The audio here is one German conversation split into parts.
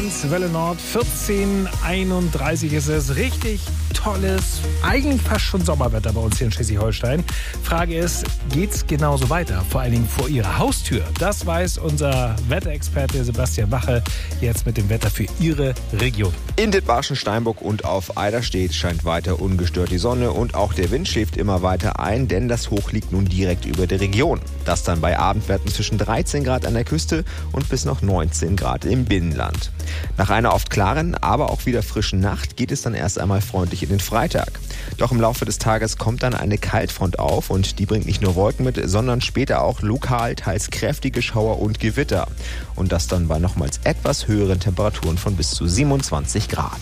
Welle Nord, 14:31 ist es. Richtig tolles, eigentlich fast schon Sommerwetter bei uns hier in Schleswig-Holstein. Frage ist, geht's genauso weiter? Vor allen Dingen vor Ihrer Haustür. Das weiß unser Wetterexperte Sebastian Wache jetzt mit dem Wetter für Ihre Region. In Dithmarschen, Steinburg und auf Eiderstedt scheint weiter ungestört die Sonne und auch der Wind schläft immer weiter ein, denn das Hoch liegt nun direkt über der Region. Das dann bei Abendwerten zwischen 13 Grad an der Küste und bis noch 19 Grad im Binnenland. Nach einer oft klaren, aber auch wieder frischen Nacht geht es dann erst einmal freundlich in den Freitag. Doch im Laufe des Tages kommt dann eine Kaltfront auf und die bringt nicht nur Wolken mit, sondern später auch lokal teils kräftige Schauer und Gewitter. Und das dann bei nochmals etwas höheren Temperaturen von bis zu 27 Grad.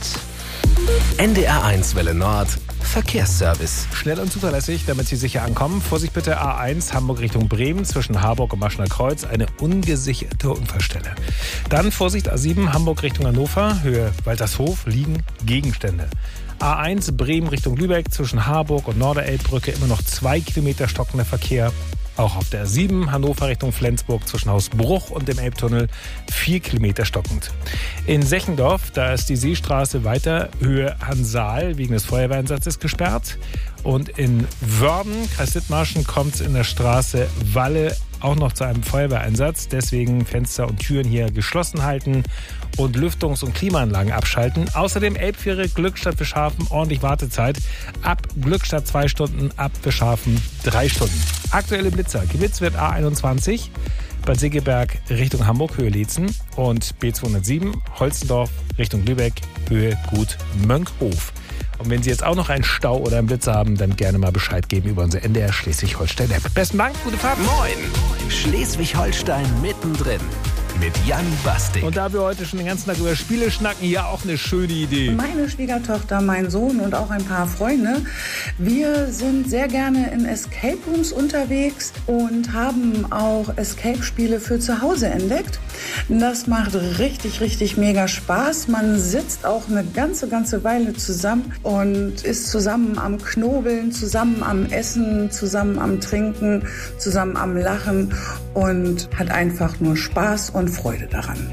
NDR1 Welle Nord Verkehrsservice. Schnell und zuverlässig, damit Sie sicher ankommen. Vorsicht bitte, A1 Hamburg Richtung Bremen zwischen Harburg und Maschner Kreuz, eine ungesicherte Unfallstelle. Dann Vorsicht, A7 Hamburg Richtung Hannover, Höhe Waltershof, liegen Gegenstände. A1 Bremen Richtung Lübeck zwischen Harburg und Norderelbbrücke immer noch 2 Kilometer stockender Verkehr. Auch auf der A7 Hannover Richtung Flensburg zwischen Hausbruch und dem Elbtunnel 4 Kilometer stockend. In Sechendorf, da ist die Seestraße weiter Höhe Hansaal wegen des Feuerwehreinsatzes gesperrt. Und in Wörden, Kreis Dithmarschen, kommt es in der Straße Walle auch noch zu einem Feuerwehreinsatz. Deswegen Fenster und Türen hier geschlossen halten und Lüftungs- und Klimaanlagen abschalten. Außerdem Elbfähre Glückstadt Fischhafen, ordentlich Wartezeit. Ab Glückstadt 2 Stunden, ab Fischhafen 3 Stunden. Aktuelle Blitzer. Geblitzt wird A21 Bad Segeberg Richtung Hamburg, Höhe Liezen. Und B207 Holzendorf Richtung Lübeck, Höhe Gut Mönckehof. Und wenn Sie jetzt auch noch einen Stau oder einen Blitzer haben, dann gerne mal Bescheid geben über unsere NDR Schleswig-Holstein-App. Besten Dank, gute Fahrt. Moin! Schleswig-Holstein mittendrin. Mit Jan Bastik. Und da wir heute schon den ganzen Tag über Spiele schnacken, ja auch eine schöne Idee. Meine Schwiegertochter, mein Sohn und auch ein paar Freunde, wir sind sehr gerne in Escape Rooms unterwegs und haben auch Escape-Spiele für zu Hause entdeckt. Das macht richtig, richtig mega Spaß. Man sitzt auch eine ganze Weile zusammen und ist zusammen am Knobeln, zusammen am Essen, zusammen am Trinken, zusammen am Lachen und hat einfach nur Spaß und Freude daran.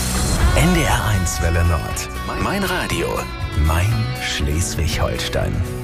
NDR1 Welle Nord. Mein Radio. Mein Schleswig-Holstein.